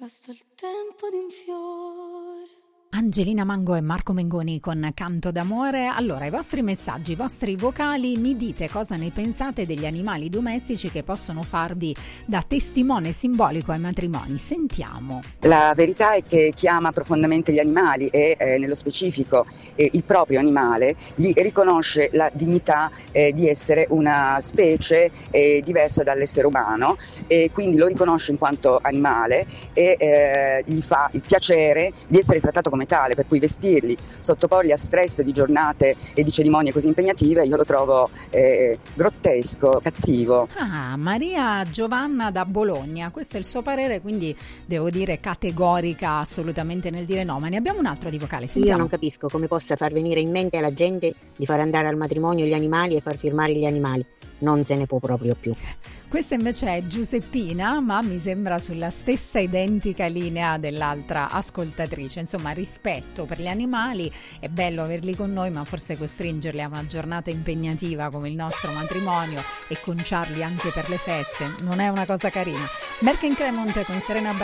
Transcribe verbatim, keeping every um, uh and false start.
basta il tempo di un fiore. Angelina Mango e Marco Mengoni con Canto d'amore. Allora, i vostri messaggi, i vostri vocali, mi dite cosa ne pensate degli animali domestici che possono farvi da testimone simbolico ai matrimoni. Sentiamo. La verità è che chi ama profondamente gli animali e eh, nello specifico eh, il proprio animale gli riconosce la dignità eh, di essere una specie eh, diversa dall'essere umano, e quindi lo riconosce in quanto animale e eh, gli fa il piacere di essere trattato come tale, per cui vestirli, sottoporli a stress di giornate e di cerimonie così impegnative, io lo trovo eh, grottesco, cattivo. Ah, Maria Giovanna da Bologna, questo è il suo parere, quindi devo dire categorica assolutamente nel dire no, ma ne abbiamo un altro di vocale, sentiamo. Io non capisco come possa far venire in mente alla gente di far andare al matrimonio gli animali e far firmare gli animali, non se ne può proprio più. Questa invece è Giuseppina, ma mi sembra sulla stessa identica linea dell'altra ascoltatrice. Insomma, rispetto per gli animali, è bello averli con noi, ma forse costringerli a una giornata impegnativa come il nostro matrimonio e conciarli anche per le feste non è una cosa carina. Merck in Cremonte con Serena